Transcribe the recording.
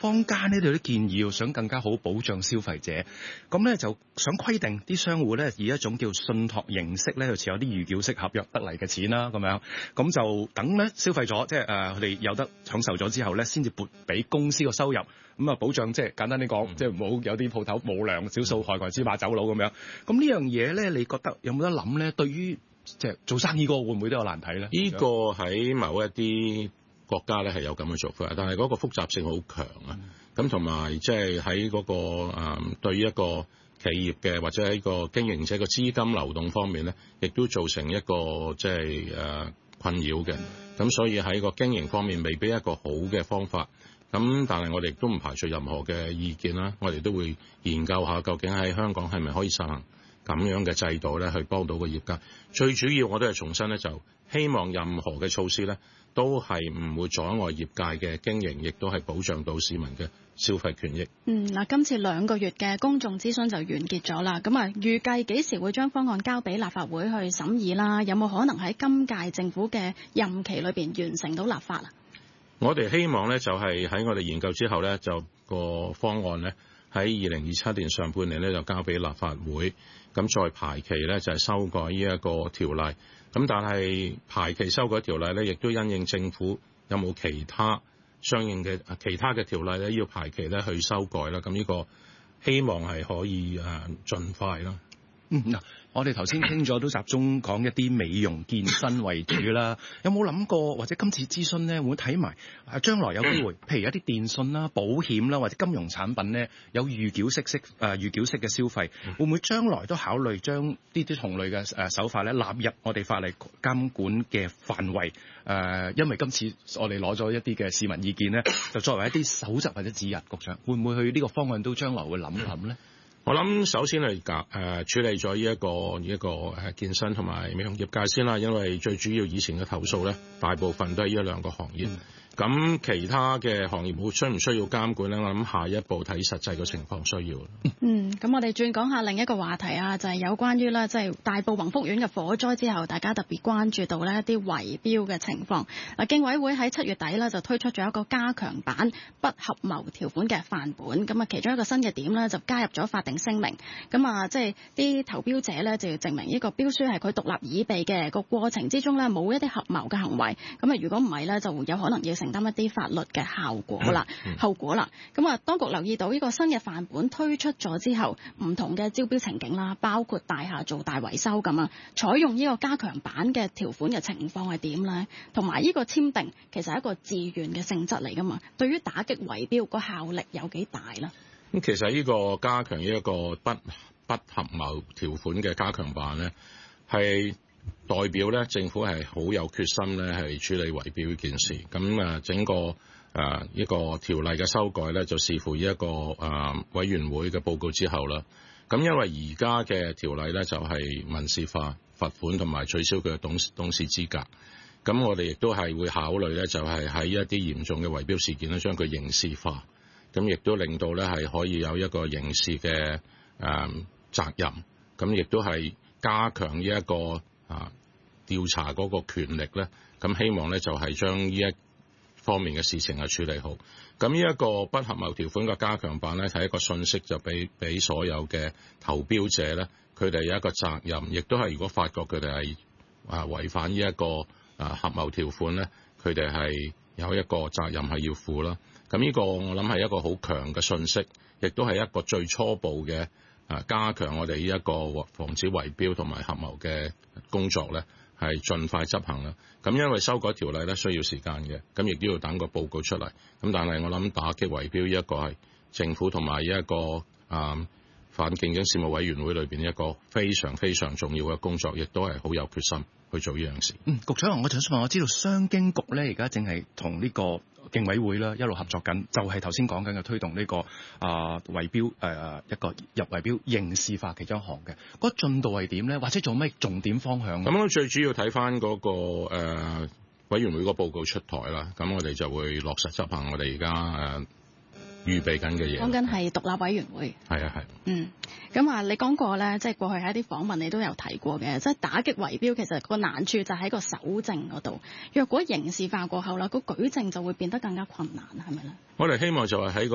坊間呢度啲建議，想更加好保障消費者，咁咧就想規定啲商戶咧以一種叫信託形式咧，去持有啲預繳式合約得嚟嘅錢啦，咁樣，咁就等咧消費咗，即係佢哋有得享受咗之後咧，先至撥俾公司個收入，咁啊保障即係簡單啲講，即係唔好有啲鋪頭冇良少數害群之馬走佬咁樣。咁呢樣嘢咧，你覺得有冇得諗咧？對於即係做生意嗰個會唔會都有難題咧？ 呢個喺某一啲國家咧係有咁嘅做法，但係嗰個複雜性好強啊。咁同埋即係喺嗰個對於一個企業嘅或者喺個經營者嘅資金流動方面咧，亦都造成一個即係困擾嘅。咁所以喺個經營方面未必一個好嘅方法。咁但係我哋都唔排除任何嘅意見啦，我哋都會研究下究竟喺香港係咪可以實行咁樣嘅制度咧，去幫到個業界。最主要我都係重申咧，就希望任何嘅措施咧，都係唔會阻礙業界嘅經營，亦都係保障到市民嘅消費權益。 嗱，今次2個月嘅公眾諮詢就完結咗啦。咁啊，預計幾時會將方案交俾立法會去審議啦？有冇可能喺今屆政府嘅任期裏邊完成到立法啊？ 我哋希望咧，就係喺我哋研究之後咧，就個方案咧喺2027年上半年咧就交俾立法會，咁再排期咧就係修改呢一個條例。咁但係排期修改條例咧，亦都因應政府有冇其他相應嘅其他嘅條例咧，要排期咧去修改啦。咁呢個希望係可以盡快啦。 嗱，我哋頭先傾咗都集中講一啲美容健身為主啦。有冇諗過或者今次諮詢咧，會睇埋將來有機會，譬如一啲電信啦、保險啦或者金融產品咧，有預繳式嘅消費，會唔會將來都考慮將呢啲同類嘅手法咧納入我哋法例監管嘅範圍？因為今次我哋攞咗一啲嘅市民意見咧，就作為一啲守則或者指引，局長會唔會去呢個方案都將來會諗一諗咧？ 我諗首先係處理咗呢一個健身同埋美容業界先啦，因為最主要以前嘅投訴咧，大部分都係呢2個行業。咁其他嘅行業需唔需要監管咧？我諗下一步睇實際嘅情況需要。 咁我哋轉講下另一個話題啊，就係有關於咧，即係大埔宏福苑嘅火災之後，大家特別關注到呢一啲圍標嘅情況。競委會喺7月底咧就推出咗一個加強版不合謀條款嘅範本。咁啊，其中一個新嘅點咧就加入咗法定聲明。咁啊，即係啲投標者咧就要證明呢個標書係佢獨立擬備嘅，個過程之中咧冇一啲合謀嘅行為。咁啊，如果唔係咧，就會有可能要承擔一啲法律嘅後果啦。咁啊，當局留意到呢個新嘅範本推出咗之後，唔同嘅招標情景啦，包括大廈做大維修咁啊，採用呢個加強版嘅條款嘅情況係點咧？同埋呢個簽訂其實係一個自願嘅性質嚟噶嘛，對於打擊圍標個效力有幾大咧？ 咁其實呢個加強呢一個不合謀條款嘅加強版咧，係代表咧政府係好有決心咧係處理圍標呢件事。咁整個一個條例嘅修改咧，就視乎呢一個委員會嘅報告之後啦。咁因為而家嘅條例咧就係民事化罰款同埋取消佢嘅董事資格。咁我哋亦都係會考慮咧，就係喺一啲嚴重嘅圍標事件咧，將佢刑事化。咁亦都令到咧係可以有一個刑事嘅責任。咁亦都係加強呢一個調查嗰個權力咧。咁希望咧就係將呢一方面嘅事情係處理好。咁呢一個不合謀條款嘅加強版咧，係一個信息，就俾所有嘅投標者咧，佢哋有一個責任，亦都係如果發覺佢哋係違反呢一個合謀條款咧，佢哋係有一個責任係要負啦。咁呢個我諗係一個好強嘅信息，亦都係一個最初步嘅加強我哋呢一個防止圍標同埋合謀嘅工作咧，係盡快執行啦。咁因為修改條例咧需要時間嘅，咁亦都要等個報告出嚟。咁但係我諗打擊圍標呢一個係政府同埋一個反競爭事務委員會裏邊一個非常非常重要嘅工作，亦都係好有決心去做呢樣事。 局長，我就想問，我知道商經局咧而家正係同呢個競委會啦一路合作緊，就係頭先講緊嘅推動呢個圍標一個入圍標刑事化其中一項嘅，嗰個進度係點咧？或者做咩重點方向？ 咁我最主要睇翻嗰個委員會個報告出台啦，咁我哋就會落實執行我哋而家預備緊嘅嘢。講緊係獨立委員會。係啊係。 咁你講過咧，即係過去喺一啲訪問你都有提過嘅，即係打擊圍標其實個難處就喺個搜證嗰度。若果刑事化過後啦，個舉證就會變得更加困難，係咪咧？ 我哋希望就係喺